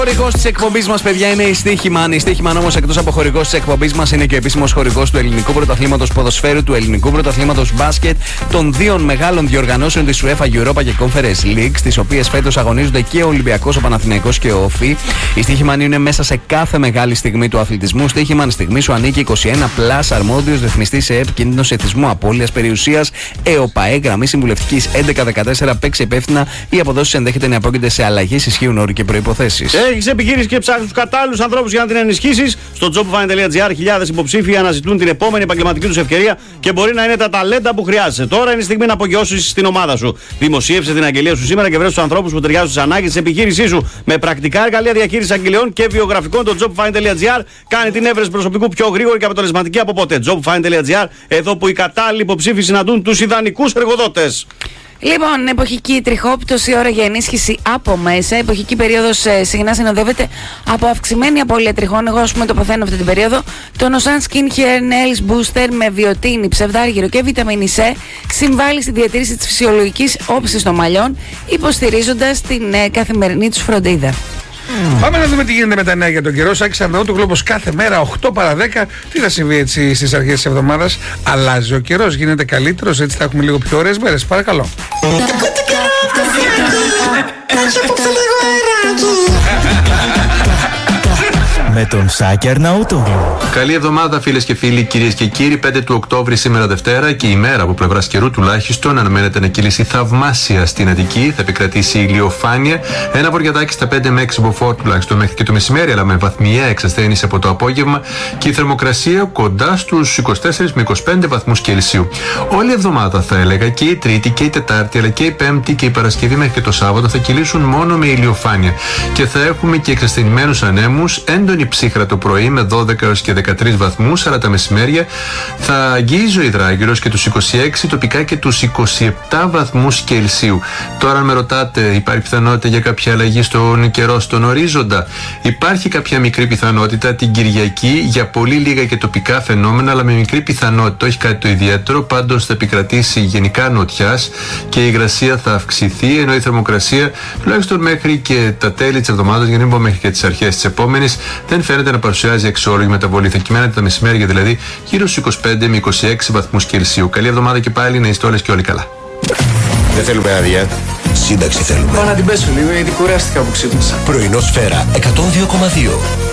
Χορηγός της εκπομπής μας, παιδιά, είναι η Στοίχημαν. Η Στοίχημαν όμως, εκτός από χορηγός της εκπομπής μας, είναι και ο επίσημος χορηγός του Ελληνικού Πρωταθλήματος Ποδοσφαίρου, του Ελληνικού Πρωταθλήματος Μπάσκετ, των δύο μεγάλων διοργανώσεων της UEFA Europa και Conference League, στις οποίες φέτος αγωνίζονται και ο Ολυμπιακός, ο Παναθηναϊκός και ο ΟΦΗ. Η Στοίχημαν είναι μέσα σε κάθε μεγάλη στιγμή του αθλητισμού. Στοίχημαν, στιγμή σου ανήκει 21+, αρμόδιος ρυθμιστής σε ΕΠ, κίνδυνος εθισμού, απώλειας περιουσίας, ΕΟΠΑΕ, γραμμή συμβουλευτικής 1114, παίξει υπεύθυνα. Οι αποδόσεις ενδέχεται να απόκειται σε αλλαγές, ισχύουν όροι και προϋποθέσεις. Έχεις επιχείρηση και ψάχνεις τους κατάλληλους ανθρώπους για να την ενισχύσεις? Στο jobfind.gr χιλιάδες υποψήφοι αναζητούν την επόμενη επαγγελματική τους ευκαιρία και μπορεί να είναι τα ταλέντα που χρειάζεσαι. Τώρα είναι η στιγμή να απογειώσεις την ομάδα σου. Δημοσίευσε την αγγελία σου σήμερα και βρες τους ανθρώπους που ταιριάζουν στις ανάγκες της επιχείρησής σου. Με πρακτικά εργαλεία διαχείρισης αγγελιών και βιογραφικών, το jobfind.gr κάνει την έβρεση προσωπικού πιο γρήγορη και αποτελεσματική από ποτέ. Jobfind.gr, εδώ που οι κατάλληλοι υποψήφοι συναντούν τους ιδανικούς εργοδότες. Λοιπόν, εποχική τριχόπτωση, ώρα για ενίσχυση από μέσα. Εποχική περίοδος συχνά συνοδεύεται από αυξημένη απώλεια τριχών. Εγώ, ας πούμε, το παθαίνω αυτή την περίοδο. Το Nosan Skin Hair Nails Booster με βιοτίνη, ψευδάργυρο και βιταμίνη C συμβάλλει στη διατήρηση της φυσιολογικής όψης των μαλλιών, υποστηρίζοντας την καθημερινή τους φροντίδα. Πάμε να δούμε τι γίνεται με τα νέα για τον καιρό. Σάκης Αρναούτογλου, όπως κάθε μέρα 8 παρά 10. Τι θα συμβεί έτσι στις αρχές της εβδομάδας? Αλλάζει ο καιρός, γίνεται καλύτερος, έτσι θα έχουμε λίγο πιο ωραίες μέρες. Παρακαλώ. Με τον Σάκη Αρναούτογλου. Καλή εβδομάδα, φίλες και φίλοι, κυρίες και κύριοι. 5 του Οκτώβρη σήμερα Δευτέρα και η μέρα από πλευράς καιρού τουλάχιστον αναμένεται να κυλήσει θαυμάσια στην Αττική. Θα επικρατήσει ηλιοφάνεια. Ένα βοριαδάκι στα 5 με 6 μποφόρ τουλάχιστον μέχρι και το μεσημέρι, αλλά με βαθμιαία εξασθένηση από το απόγευμα και η θερμοκρασία κοντά στους 24 με 25 βαθμούς Κελσίου. Όλη η εβδομάδα θα έλεγα, και η Τρίτη και η Τετάρτη αλλά και η Πέμπτη και η Παρασκευή μέχρι και το Σάββατο θα κυλήσουν μόνο με ηλιοφάνεια και θα έχουμε και εξασθενημένους ανέμους, έντονη ψύχρα το πρωί με 12 έως και 13 βαθμούς, αλλά τα μεσημέρια θα αγγίζει ο υδράγυρος και τους 26, τοπικά και τους 27 βαθμούς Κελσίου. Τώρα, αν με ρωτάτε, υπάρχει πιθανότητα για κάποια αλλαγή στον καιρό, στον ορίζοντα? Υπάρχει κάποια μικρή πιθανότητα την Κυριακή για πολύ λίγα και τοπικά φαινόμενα, αλλά με μικρή πιθανότητα, όχι κάτι το ιδιαίτερο. Πάντως θα επικρατήσει γενικά νοτιάς και η υγρασία θα αυξηθεί, ενώ η θερμοκρασία τουλάχιστον μέχρι και τα τέλη της εβδομάδας, για να μην πω μέχρι και τις αρχές της επόμενης, δεν φαίνεται να παρουσιάζει εξόργη μεταβολή. Θα κυμαίνεται τα μεσημέρια δηλαδή γύρω στους 25 με 26 βαθμούς Κελσίου. Καλή εβδομάδα και πάλι, να είστε όλες και όλοι καλά. Δεν θέλουμε άδεια. Σύνταξη θέλουμε. Πάω να την πέσω λίγο γιατί κουράστηκα που ξύπνησα. Πρωινό Σφαίρα 102,2.